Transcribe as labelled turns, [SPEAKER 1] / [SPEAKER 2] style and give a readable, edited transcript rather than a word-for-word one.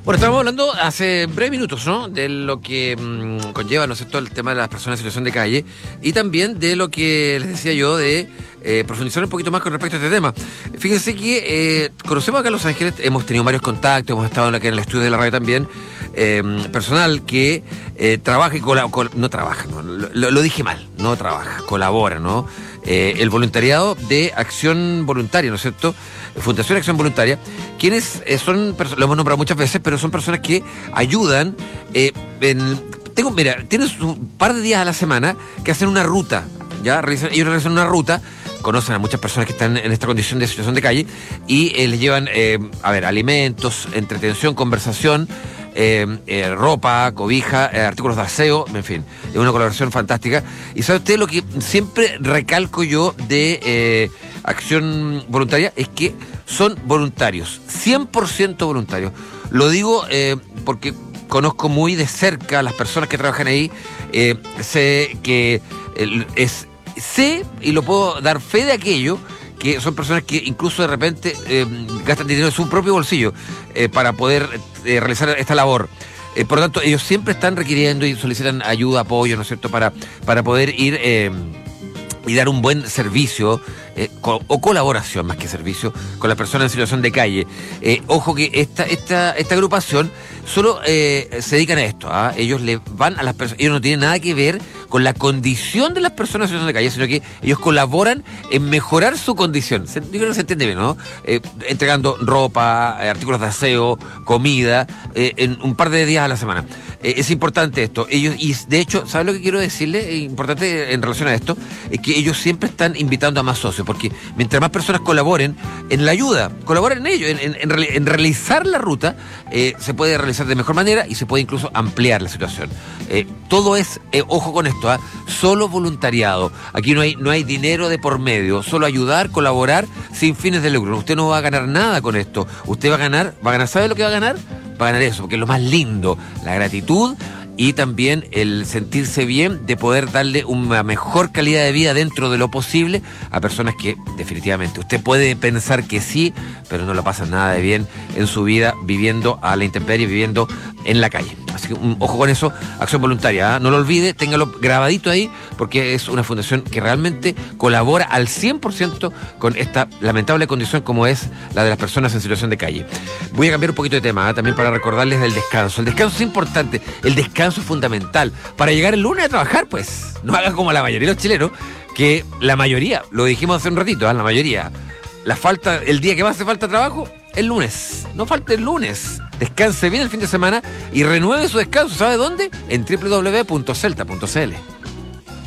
[SPEAKER 1] Bueno, estábamos hablando hace breves minutos, ¿no? De lo que conlleva, ¿no es cierto?, el tema de las personas en situación de calle y también de lo que les decía yo de profundizar un poquito más con respecto a este tema. Fíjense que conocemos acá en Los Ángeles, hemos tenido varios contactos, hemos estado en el estudio de la radio también, personal que trabaja y no trabaja, no, lo dije mal, no trabaja, colabora, ¿no? El voluntariado de Acción Voluntaria, ¿no es cierto? Fundación Acción Voluntaria, quienes son, lo hemos nombrado muchas veces, pero son personas que ayudan tienen un par de días a la semana que hacen una ruta, ¿ya? Ellos realizan una ruta, conocen a muchas personas que están en esta condición de situación de calle y les llevan, alimentos, entretención, conversación, ropa, cobija, artículos de aseo, en fin, es una colaboración fantástica. Y sabe usted lo que siempre recalco yo de Acción Voluntaria es que son voluntarios, 100% voluntarios. Lo digo porque conozco muy de cerca a las personas que trabajan ahí, sé que sé y lo puedo dar fe de aquello, que son personas que incluso de repente gastan dinero de su propio bolsillo para poder realizar esta labor. Por lo tanto, ellos siempre están requiriendo y solicitan ayuda, apoyo, ¿no es cierto?, para poder ir y dar un buen servicio o colaboración, más que servicio, con las personas en situación de calle. Ojo que esta agrupación solo se dedican a esto, ¿ah? Ellos le van a las personas, ellos no tienen nada que ver con la condición de las personas en situación de calle, sino que ellos colaboran en mejorar su condición. Yo creo que se entiende bien, ¿no? Entregando ropa, artículos de aseo, comida, en un par de días a la semana. Es importante esto. Ellos, y de hecho, ¿sabes lo que quiero decirle? Importante en relación a esto, es que ellos siempre están invitando a más socios, porque mientras más personas colaboren en la ayuda, colaboren en ello, en realizar la ruta, se puede realizar de mejor manera y se puede incluso ampliar la situación. Todo es, ojo con esto, solo voluntariado. Aquí no hay dinero de por medio, solo ayudar, colaborar sin fines de lucro. Usted no va a ganar nada con esto. Usted va a ganar, ¿sabe lo que va a ganar? Va a ganar eso, porque es lo más lindo, la gratitud y también el sentirse bien de poder darle una mejor calidad de vida dentro de lo posible a personas que definitivamente usted puede pensar que sí, pero no lo pasan nada de bien en su vida viviendo a la intemperie, viviendo en la calle. Así que ojo con eso, Acción Voluntaria, ¿eh? No lo olvide, téngalo grabadito ahí, porque es una fundación que realmente colabora al 100% con esta lamentable condición como es la de las personas en situación de calle. Voy a cambiar un poquito de tema, también para recordarles del descanso. El descanso es importante, el descanso es fundamental. Para llegar el lunes a trabajar, pues, no hagan como la mayoría de los chilenos, que la mayoría, lo dijimos hace un ratito, la mayoría, el día que más hace falta trabajo, el lunes. No falte el lunes. Descanse bien el fin de semana y renueve su descanso. ¿Sabe dónde? En www.celta.cl.